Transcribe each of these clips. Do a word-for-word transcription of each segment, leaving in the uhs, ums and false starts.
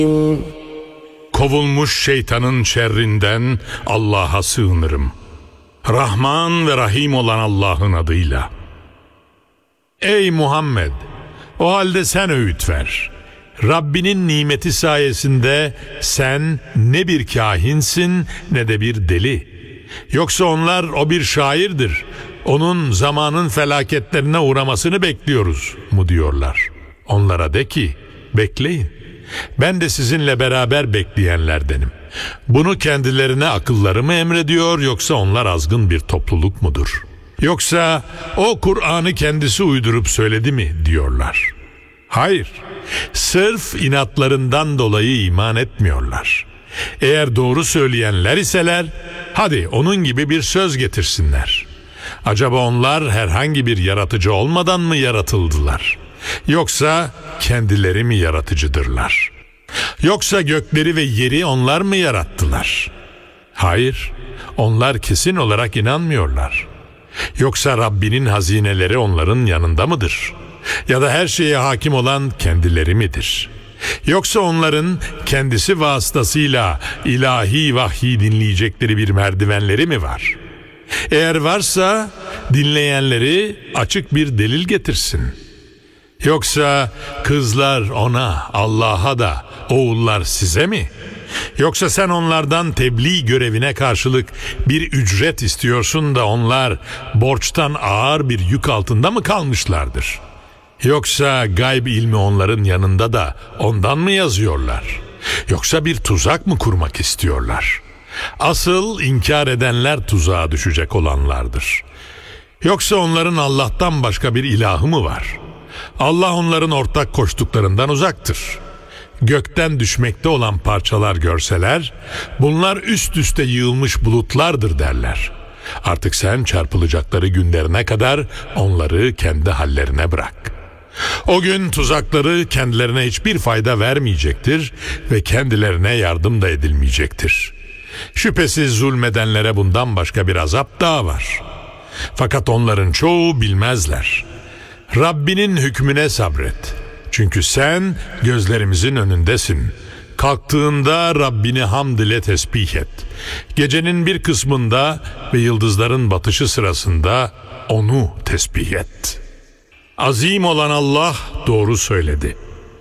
Kovulmuş şeytanın şerrinden Allah'a sığınırım. Rahman ve Rahim olan Allah'ın adıyla. Ey Muhammed! O halde sen öğüt ver. Rabbinin nimeti sayesinde sen ne bir kahinsin ne de bir deli. Yoksa onlar o bir şairdir, onun zamanın felaketlerine uğramasını bekliyoruz mu diyorlar. Onlara de ki bekleyin. Ben de sizinle beraber bekleyenlerdenim. Bunu kendilerine akılları mı emrediyor yoksa onlar azgın bir topluluk mudur? Yoksa o Kur'an'ı kendisi uydurup söyledi mi diyorlar. Hayır, sırf inatlarından dolayı iman etmiyorlar. Eğer doğru söyleyenler iseler, hadi onun gibi bir söz getirsinler. Acaba onlar herhangi bir yaratıcı olmadan mı yaratıldılar? Yoksa kendileri mi yaratıcıdırlar? Yoksa gökleri ve yeri onlar mı yarattılar? Hayır, onlar kesin olarak inanmıyorlar. Yoksa Rabbinin hazineleri onların yanında mıdır? Ya da her şeye hakim olan kendileri midir? Yoksa onların kendisi vasıtasıyla ilahi vahyi dinleyecekleri bir merdivenleri mi var? Eğer varsa dinleyenleri açık bir delil getirsin. Yoksa kızlar ona, Allah'a da, oğullar size mi? Yoksa sen onlardan tebliğ görevine karşılık bir ücret istiyorsun da onlar borçtan ağır bir yük altında mı kalmışlardır? Yoksa gayb ilmi onların yanında da ondan mı yazıyorlar? Yoksa bir tuzak mı kurmak istiyorlar? Asıl inkar edenler tuzağa düşecek olanlardır. Yoksa onların Allah'tan başka bir ilahı mı var? Allah onların ortak koştuklarından uzaktır. Gökten düşmekte olan parçalar görseler, bunlar üst üste yığılmış bulutlardır derler. Artık sen çarpılacakları günlerine kadar onları kendi hallerine bırak. O gün tuzakları kendilerine hiçbir fayda vermeyecektir ve kendilerine yardım da edilmeyecektir. Şüphesiz zulmedenlere bundan başka bir azap daha var. Fakat onların çoğu bilmezler. Rabbinin hükmüne sabret. Çünkü sen gözlerimizin önündesin. Kalktığında Rabbini hamd ile tesbih et. Gecenin bir kısmında ve yıldızların batışı sırasında onu tesbih et. Azim olan Allah doğru söyledi.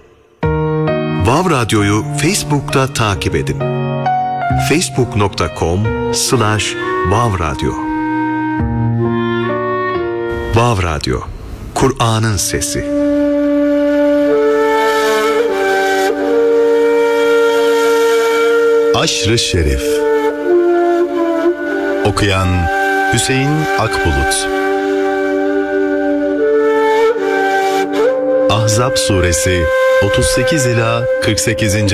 Vav Radyo'yu Facebook'ta takip edin. facebook nokta com slash vav radyo. Vav Radyo, Kur'an'ın sesi. Aşr-ı Şerif. Okuyan Hüseyin Akbulut. Ahzab suresi otuz sekiz ila kırk sekizinci